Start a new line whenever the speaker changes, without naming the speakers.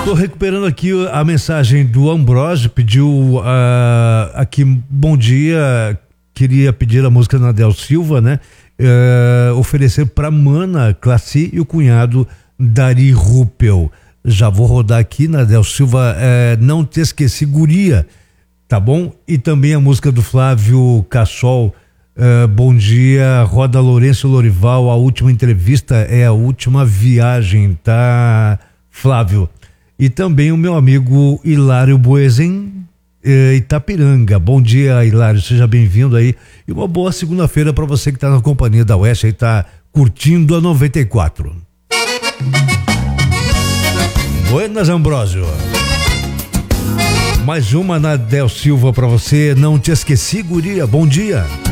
Tô recuperando aqui a mensagem do Ambrósio, pediu aqui, bom dia, queria pedir a música Nadel Silva, né? Oferecer pra Mana Classi e o cunhado Dari Ruppel. Já vou rodar aqui, Nadel Silva, Não Te Esqueci, Guria, tá bom? E também a música do Flávio Cassol, bom dia, roda Lourenço Lorival, a última entrevista é a última viagem, tá, Flávio? E também o meu amigo Hilário Boezen, Itapiranga. Bom dia, Hilário, seja bem-vindo aí. E uma boa segunda-feira para você que está na companhia da Oeste e tá curtindo a 94. Buenas, Ambrósio. Mais uma Nadel Silva para você. Não te esqueci, guria. Bom dia.